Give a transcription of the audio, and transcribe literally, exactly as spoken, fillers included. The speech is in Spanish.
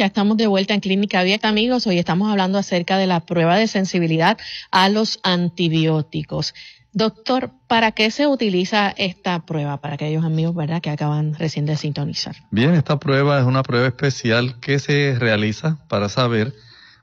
Ya estamos de vuelta en Clínica Abierta, amigos. Hoy estamos hablando acerca de la prueba de sensibilidad a los antibióticos. Doctor, ¿para qué se utiliza esta prueba? Para aquellos amigos, ¿verdad?, que acaban recién de sintonizar. Bien, esta prueba es una prueba especial que se realiza para saber